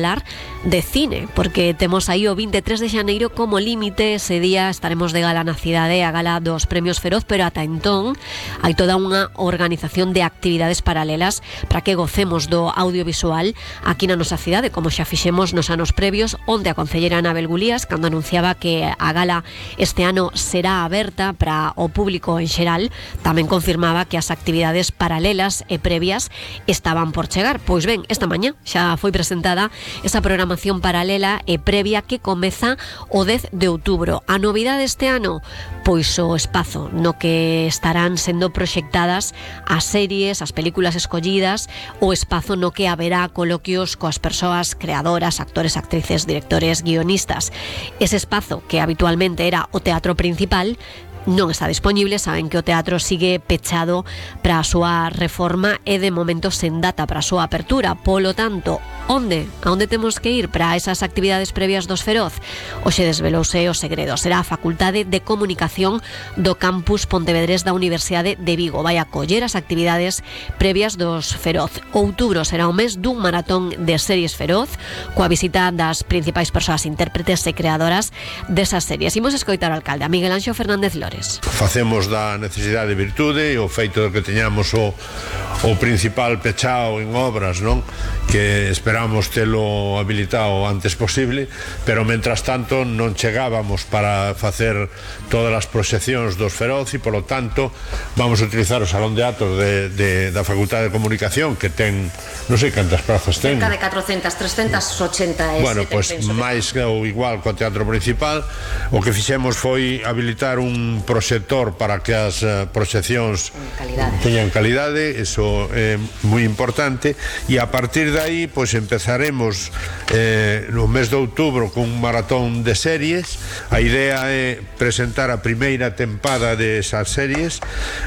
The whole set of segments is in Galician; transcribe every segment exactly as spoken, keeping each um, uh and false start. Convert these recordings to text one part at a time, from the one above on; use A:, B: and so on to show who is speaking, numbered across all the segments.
A: falar de cine, porque temos aí o vinte e tres de xaneiro como límite. Ese día estaremos de gala na cidade, a gala dos Premios Feroz, pero ata entón hai toda unha organización de actividades paralelas para que gocemos do audiovisual aquí na nosa cidade, como xa fixemos nos anos previos, onde a concelleira Anabel Gulías, cando anunciaba que a gala este ano será aberta para o público en xeral, tamén confirmaba que as actividades paralelas e previas estaban por chegar. Pois ben, esta mañá xa foi presentada esa programación paralela e previa que comeza o dez de outubro. A novidade este ano, pois o espazo no que estarán sendo proxectadas as series, as películas escollidas, o espazo no que haberá coloquios coas persoas creadoras, actores, actrices, directores, guionistas. Ese espazo que habitualmente era o teatro principal non está disponible. Saben que o teatro sigue pechado para a súa reforma e de momento sen data para a súa apertura. Polo tanto, onde? A onde temos que ir para esas actividades previas dos Feroz? Hoxe desvelouse o segredo. Será a Facultade de Comunicación do Campus Pontevedrés da Universidade de Vigo. Vai acoller as actividades previas dos Feroz. Outubro será o mes dun maratón de series Feroz, coa visita das principais persoas intérpretes e creadoras desas series. Imos escoitar ao alcalde, a Miguel Anxo Fernández Lores.
B: Facemos da necesidade de virtude e o feito de que teñamos o, o principal pechado en obras, non? Que esperamos telo habilitado o antes posible, pero mentras tanto non chegábamos para facer todas as proxeccións dos Feroz e polo tanto vamos a utilizar o Salón de Atos de, de, da Facultade de Comunicación, que ten, non sei cantas prazas ten,
C: cerca de catrocentas, trescentas ochenta e sete.
B: Bueno, pois pues, máis ou igual co teatro principal. O que fixemos foi habilitar un proxector para que as uh, proxeccións teñan calidade. Eso é moi importante, e a partir de aí pois empezaremos eh, no mes de outubro con un maratón de series. A idea é presentar a primeira tempada desas series.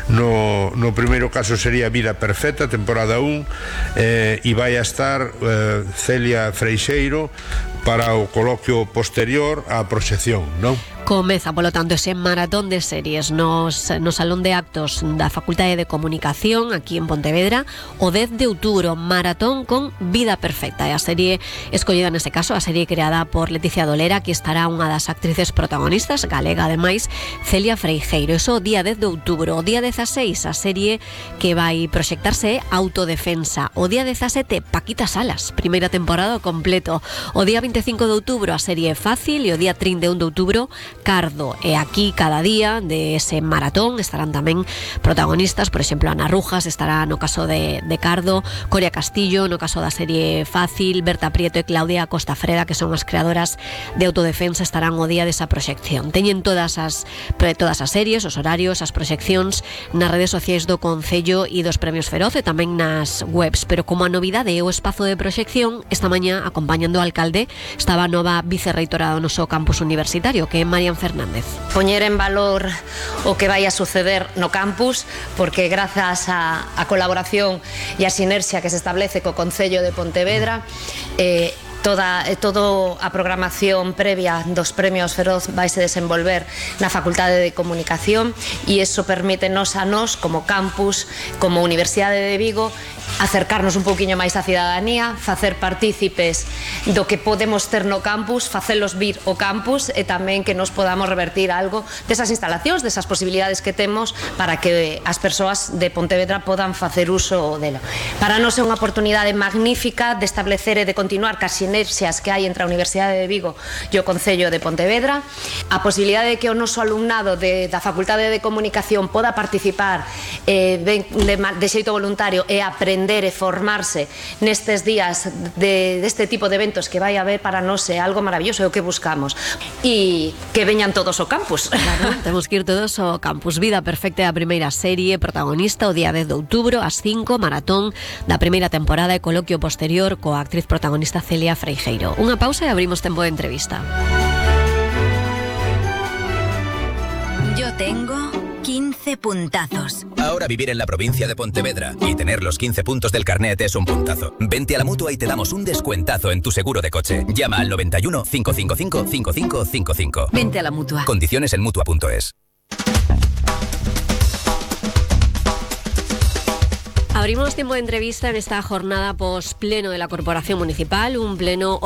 B: No, no primeiro caso sería Vida Perfecta, temporada un, eh, e vai a estar eh, Celia Freixeiro para o coloquio posterior á proxección, non?
A: Comeza, polo tanto, ese maratón de series nos, no Salón de Actos da Facultade de Comunicación aquí en Pontevedra o dez de outubro, maratón con Vida Perfecta. E a serie escollida nese caso, a serie creada por Leticia Dolera, que estará unha das actrices protagonistas, galega ademais, Celia Freixeiro. Eso o día dez de outubro. O día dezaseis, a serie que vai proxectarse é Autodefensa. O día dezasete, Paquita Salas, primeira temporada completo. O día vinte e cinco de outubro, a serie Fácil, e o día trinta e un de outubro, Cardo. E aquí cada día de ese maratón estarán tamén protagonistas, por exemplo, Ana Rujas estará no caso de, de Cardo, Coria Castillo no caso da serie Fácil, Berta Prieto e Claudia Costa Freda, que son as creadoras de Autodefensa, estarán o día desa proxección. Teñen todas as todas as series, os horarios, as proxeccións nas redes sociais do Concello e dos Premios Feroz e tamén nas webs, pero como a novidade é o espazo de proxección, esta mañá acompañando o alcalde estaba a nova vicerreitora do noso campus universitario, que é María Fernández.
C: Poñer en valor o que vai a suceder no campus, porque grazas a, a colaboración e a sinerxia que se establece co Concello de Pontevedra, eh, Toda, toda a programación previa dos Premios Feroz vai se desenvolver na Facultade de Comunicación, e iso permítenos a nós, como campus, como Universidade de Vigo, acercarnos un pouquiño máis á cidadanía, facer partícipes do que podemos ter no campus, facelos vir ao campus, e tamén que nos podamos revertir algo desas instalacións, desas posibilidades que temos para que as persoas de Pontevedra podan facer uso dela. Para nós é unha oportunidade magnífica de establecer e de continuar casi sinerxias que hai entre a Universidade de Vigo e o Concello de Pontevedra, a posibilidade de que o noso alumnado de, da Facultade de Comunicación poda participar eh, de, de, de xeito voluntario e aprender e formarse nestes días de, deste tipo de eventos que vai haber, para nós é algo maravilloso, é o que buscamos, e que veñan todos ao campus.
A: Claro, temos que ir todos ao campus. Vida Perfecta é a primeira serie, protagonista o día dez de outubro ás cinco, maratón da primeira temporada e coloquio posterior coa actriz protagonista Celia Freixeiro. Unha pausa e abrimos tempo de entrevista.
D: Yo tengo quince puntazos.
E: Ahora vivir en la provincia de Pontevedra y tener los quince puntos del carnet es un puntazo. Vente a la Mutua y te damos un descuentazo en tu seguro de coche. Llama al noventa y uno, cinco cinco cinco, cinco cinco cinco cinco.
D: Vente a la Mutua.
E: Condiciones en mutua punto es.
A: Abrimos tiempo de entrevista en esta jornada post pleno de la Corporación Municipal, un pleno